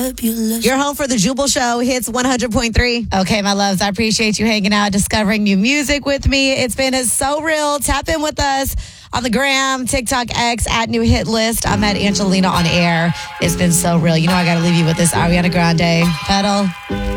fabulous. You're home for the Jubal Show. Hits 100.3. Okay, my loves, I appreciate you hanging out, discovering new music with me. It's been so real. Tap in with us on the gram, TikTok, X, at New Hit List. I'm at Angelina on air. It's been so real. You know I got to leave you with this Ariana Grande pedal.